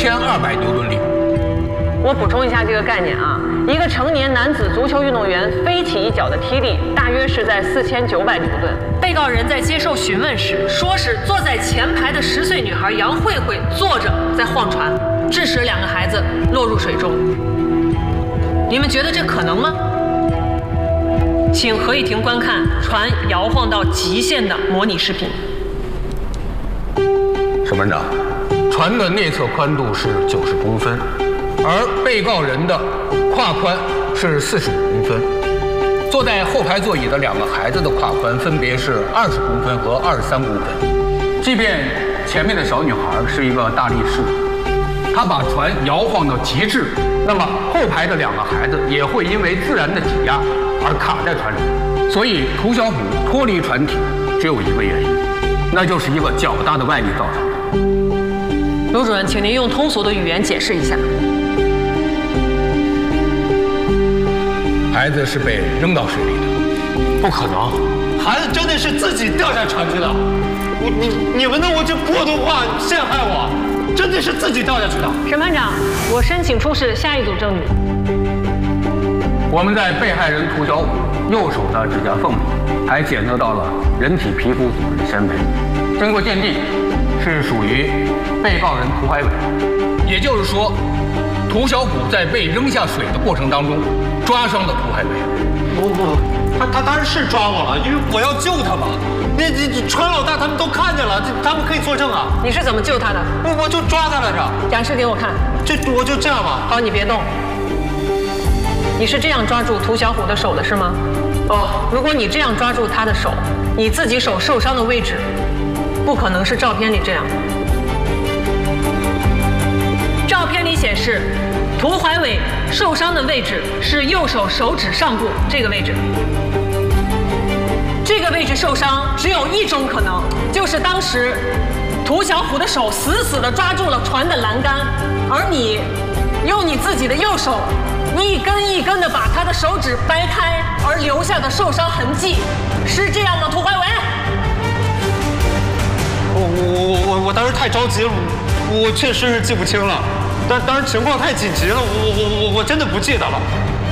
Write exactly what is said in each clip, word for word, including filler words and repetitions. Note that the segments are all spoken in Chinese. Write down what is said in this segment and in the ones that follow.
千二百牛顿力。 我补充一下这个概念啊，一个成年男子足球运动员飞起一脚的踢力大约是在四千九百牛顿。被告人在接受询问时，说是坐在前排的十岁女孩杨慧慧坐着在晃船，致使两个孩子落入水中。你们觉得这可能吗？请合议庭观看船摇晃到极限的模拟视频。 审判长，船的内侧宽度是九十公分，而被告人的胯宽是四十五公分。坐在后排座椅的两个孩子的胯宽分别是二十公分和二十三公分。即便前面的小女孩是一个大力士，她把船摇晃到极致，那么后排的两个孩子也会因为自然的挤压而卡在船里。所以涂小虎脱离船体只有一个原因，那就是一个较大的外力造成的。 卢主任，请您用通俗的语言解释一下。 孩子是被扔到水里的， 不可能，孩子真的是自己掉下船去的。你你你们弄我这破图画陷害我，真的是自己掉下去的。 审判长，我申请出示下一组证据。 我们在被害人涂小虎右手的指甲缝里，还检测到了人体皮肤组织纤维，经过鉴定，是属于被告人涂怀伟。也就是说，涂小虎在被扔下水的过程当中，抓伤了涂怀伟。 不不，他他当然是抓我了，因为我要救他嘛。那这船老大他们都看见了，这他们可以作证啊。 你是怎么救他的？ 我我就抓他来着。 展示给我看。 这我就这样吧。 好，你别动。你是这样抓住涂小虎的手的是吗？哦，如果你这样抓住他的手，你自己手受伤的位置，不可能是照片里这样。照片里显示，涂怀伟受伤的位置是右手手指上部这个位置。这个位置受伤只有一种可能，就是当时涂小虎的手死死地抓住了船的栏杆，而你用你自己的右手一根一根地把他的手指掰开，而留下的受伤痕迹，是这样吗？涂怀伟， 我我我我当时太着急了，我确实是记不清了，但当时情况太紧急了，我我我我真的不记得了。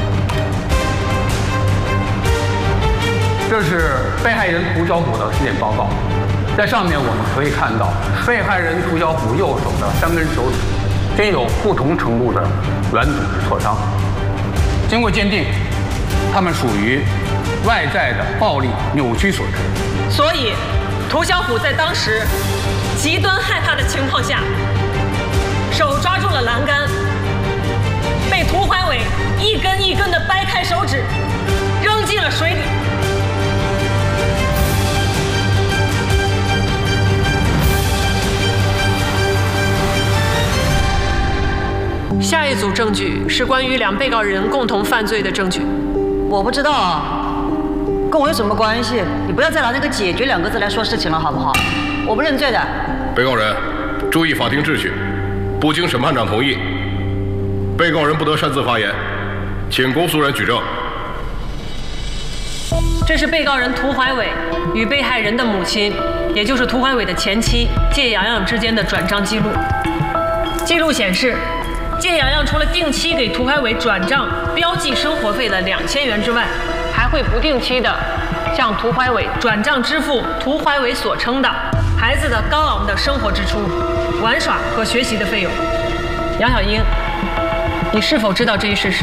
这是被害人涂小虎的尸检报告，在上面我们可以看到，被害人涂小虎右手的三根手指均有不同程度的软组织挫伤。经过鉴定，它们属于外在的暴力扭曲所致。 所以，涂小虎在当时极端害怕的情况下，手抓住了栏杆，被涂怀伟一根一根地掰开手指，扔进了水里。下一组证据是关于两被告人共同犯罪的证据。 我不知道啊，跟我有什么关系？你不要再拿那个“解决”两个字来说事情了，好不好？我不认罪的。 被告人，注意法庭秩序，不经审判长同意，被告人不得擅自发言，请公诉人举证。 这是被告人涂怀伟与被害人的母亲，也就是涂怀伟的前妻谢洋洋之间的转账记录。记录显示，谢洋洋除了定期给涂怀伟转账标记生活费的两千元之外，还会不定期的向涂怀伟转账支付涂怀伟所称的孩子的高昂的生活支出、玩耍和学习的费用。杨小英，你是否知道这一事实？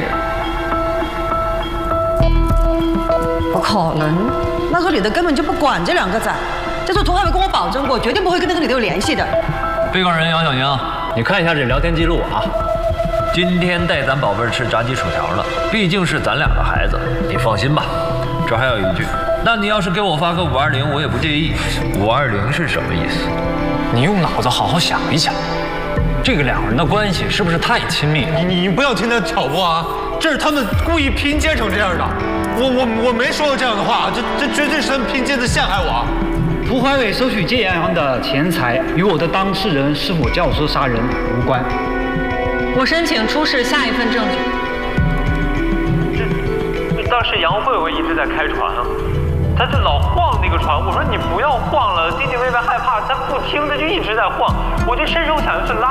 不可能，那个女的根本就不管这两个仔。这次涂怀伟跟我保证过，绝对不会跟那个女的有联系的。 被告人杨小英，你看一下这聊天记录啊。今天带咱宝贝儿吃炸鸡薯条了，毕竟是咱俩的孩子，你放心吧。这还有一句，那你要是给我发个五二零，我也不介意。五二零是什么意思？ 你用脑子好好想一想， 这个两个人的关系是不是太亲密了？ 你你不要听他挑拨啊，这是他们故意拼接成这样的。我我我没说过这样的话，这这绝对是他们拼接的陷害我。 涂怀伟收取谢洋洋的钱财与我的当事人是否教唆杀人无关。 我申请出示下一份证据。 这当时杨慧慧一直在开船啊，他就老晃那个船。我说你不要晃了，弟弟妹妹害怕，他不听，他就一直在晃。我就伸手想要去拉。